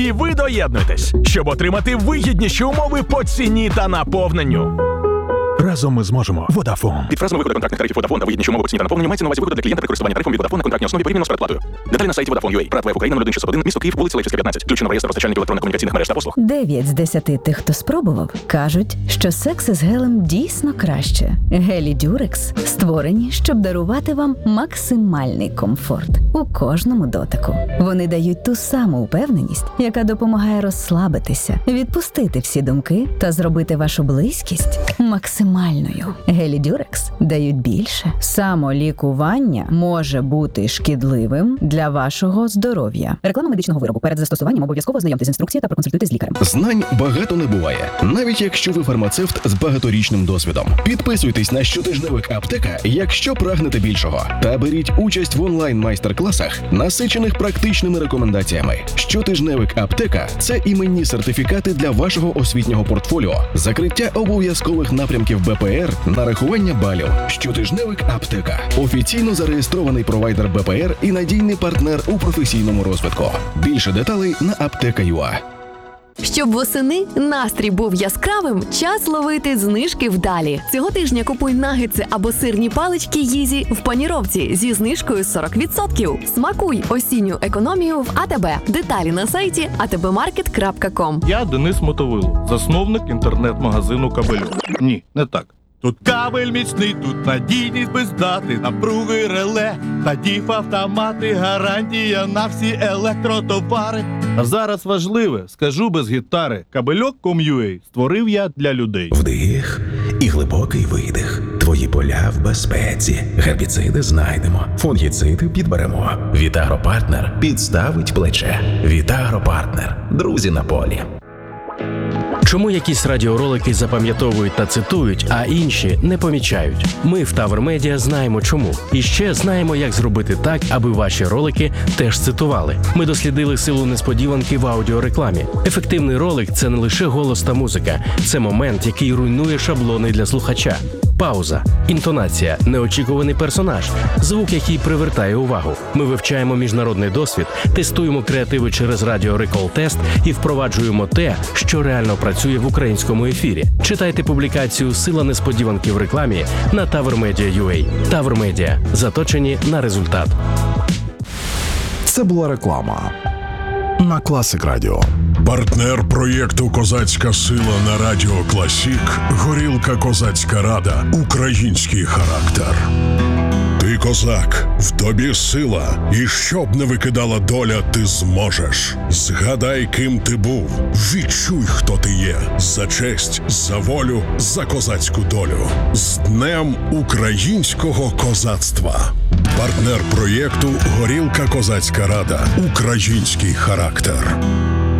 І ви доєднуйтесь, щоб отримати вигідніші умови по ціні та наповненню. Разом ми зможемо. Vodafone. Під фразами виходу контрактних тарифів Vodafone на вигідніші умови по ціні та наповненню мається на увазі виходу для клієнта при користуванні тарифом від Vodafone на контрактній основі порівняно з передплатою. Деталі на сайті Vodafone.ua. ПРАТ ВФ Україна 0161, місто Київ, вулиця Левчівська, 15. Включено в реєстр постачальників електронно-комунікаційних мереж та послуг. 9 з 10 тих, хто спробував, кажуть, що секс із гелем дійсно краще. Гелі Дюрекс створені, щоб дарувати вам максимальний комфорт у кожному дотику. Вони дають ту саму впевненість, яка допомагає розслабитися, відпустити всі думки та зробити вашу близькість максимальною. Гелі Дюрекс дають більше. Самолікування може бути шкідливим для вашого здоров'я. Реклама медичного виробу. Перед застосуванням обов'язково ознайомтесь з інструкцією та проконсультуйтесь з лікарем. Знань багато не буває, навіть якщо ви фармацевт з багаторічним досвідом. Підписуйтесь на щотижневик Аптека, якщо прагнете більшого. Та беріть участь в онлайн-майстер-класах, насичених практичними рекомендаціями. Щотижневик Аптека – це іменні сертифікати для вашого освітнього портфоліо, закриття обов'язкових напрямків БПР, нарахування балів. Щотижневик Аптека – офіційно зареєстрований провайдер БПР і надійний партнер у професійному розвитку. Більше деталей на apteka.ua. Щоб восени настрій був яскравим, час ловити знижки вдалі. Цього тижня купуй нагетси або сирні палички Їзі в паніровці зі знижкою 40%. Смакуй осінню економію в АТБ. Деталі на сайті atbmarket.com. Я Денис Мотовило, засновник інтернет-магазину «Кабельок». Ні, не так. Тут кабель міцний, тут надійність без дати, напруги реле та діф-автомати, гарантія на всі електротовари. А зараз важливе, скажу без гітари, Кабельок.com.ua створив я для людей. Вдих і глибокий видих. Твої поля в безпеці. Гербіциди знайдемо, фунгіциди підберемо. Вітагропартнер підставить плече. Вітагропартнер. Друзі на полі. Чому якісь радіоролики запам'ятовують та цитують, а інші не помічають? Ми в Тавр Медіа знаємо чому. І ще знаємо, як зробити так, аби ваші ролики теж цитували. Ми дослідили силу несподіванки в аудіорекламі. Ефективний ролик – це не лише голос та музика. Це момент, який руйнує шаблони для слухача. Пауза, інтонація, неочікуваний персонаж, звук, який привертає увагу. Ми вивчаємо міжнародний досвід, тестуємо креативи через радіорекол-тест і впроваджуємо те, що реально працює в українському ефірі. Читайте публікацію «Сила несподіванки в рекламі» на TavrMedia.ua. Тавр Медіа. Заточені на результат. Це була реклама на Класик Радіо. Партнер проєкту «Козацька сила» на Радіо Класік – Горілка Козацька Рада. Український характер. Ти козак, в тобі сила, і щоб не викидала доля, ти зможеш. Згадай, ким ти був, відчуй, хто ти є. За честь, за волю, за козацьку долю. З Днем українського козацтва. Партнер проєкту «Горілка Козацька Рада. Український характер».